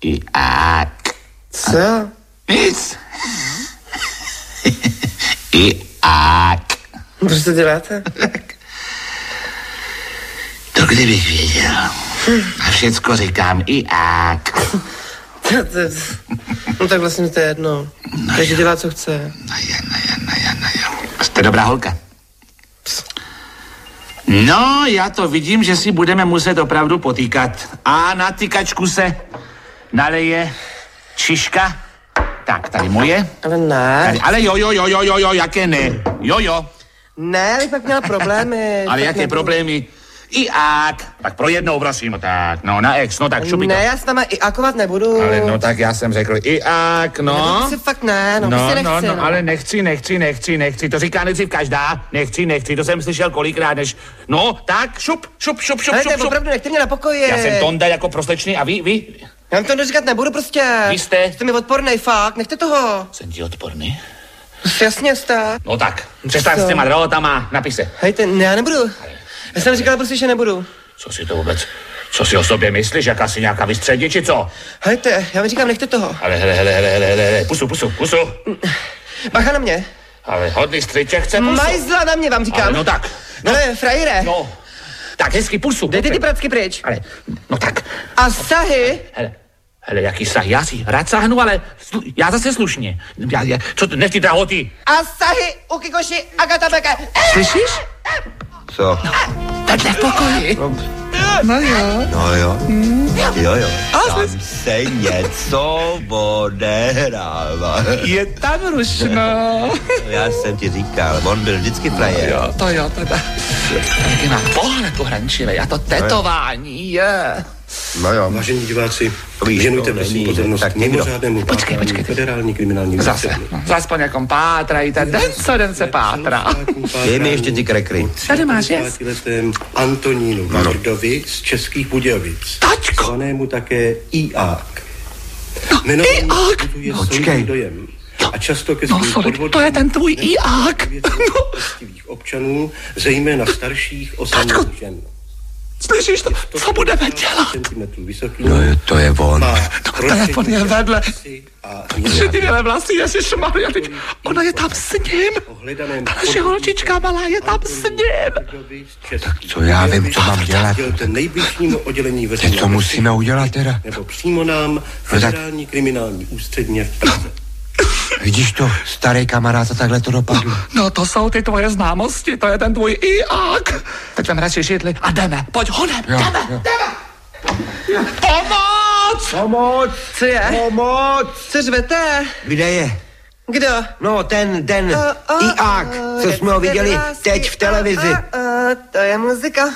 Iák. Co? Nic. Iák. Proč to děláte? To kdybych věděl. A všecko říkám iák. No tak vlastně to je jedno. Takže dělá, co chce. No jo. Jste dobrá holka. No, já to vidím, že si budeme muset opravdu potýkat. A na tykačku se naleje Čiška. Tak, tady moje. Ale ne. Tady, ale jo, jaké ne? Jo. Ne, ale pak měla problémy. Ale jaké problémy? Iák. Tak pro jednou, prosím, tak, no, na ex, no tak šupi to. Ne, já s náma iákovat nebudu. Ale no, tak já jsem řekl iák, no. Nebo si fakt ne, prostě nechci, no, ale nechci, to říká nejdřív každá, nechci, to jsem slyšel kolikrát, než, no, tak, šup. Ale to opravdu nechte mě na pokoji. Já jsem Tonda jako proslečný a vy? Já vám to říkat nebudu prostě. Vy jste? Jste mi odpornej, fakt, nechte toho. Jsem ti odporný? Jasně jste. No tak, přestaň s těma drahotama, napise. Hejte, ne, já nebudu. Já jsem říkala prostě, že nebudu. Co si o sobě myslíš, jak asi nějaká vystředí, či co? Hejte, já vám říkám, nechte toho. Ale hele, pusu. Bacha na mě. Ale hodný střiček chce pusu. Majzla na mě, vám říkám. Ale no tak. Ale frajere. No, tak hezky pusu. Dejte ty pracky pryč. Ale, no tak. A sahy. Hele, jaký sahy, já si rád sáhnu, ale já zase slušně. Co to, nech ty drahoty. A sahy, u Kikoši, Agatabeka. Slyšíš? Co? No, vedle v pokoji. No jo. No jo. Jo. Tam se něco odehrává. Je tam rušno. Já jsem ti říkal, on byl vždycky frajer. Jo, to jo, teda. Taky má pohled pohraničivý a to tetování je. No jo. Vážení diváci, věnujte prosím pozornost mimořádnému Počkej. federální kriminální Zase, zase po někom pátrají, ten den se pátrá. Dej mi ještě ty krekry. Tady máš, jest. Antonínu Vardovi z Českých Budějovic. Tačko! Zvanému také Iák. Iák! Počkej. Dojem. A často ke svým podvodům to je ten tvůj Iák. Občanů, zejména starších osamělých žen. Slyšíš to? Co budeme dělat? No, to je on. No, telefon je vedle. Šedivě vlasy, ježišmarja, teď ona je tam s ním. Ta naše holčička malá je tam s ním. Tak co já vím, co mám dělat. Teď co musíme udělat teda? Nebo přímo nám federální kriminální ústředně v Praze. Vidíš to, starý kamarád, a takhle to dopadlo. No to jsou ty tvoje známosti, to je ten tvůj Iák. Teď vem radši židli a jdeme, pojď honem, jdeme. Pomoc! Co je? Pomoc! Co řvete? Kde je? Kdo? No, ten Iák, co jsme ho viděli teď v televizi. To je muzika.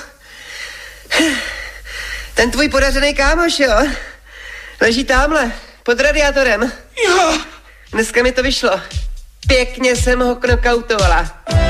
Ten tvůj podařený kámoš, jo? Leží támhle, pod radiátorem. Jo. Dneska mi to vyšlo. Pěkně jsem ho knockoutovala.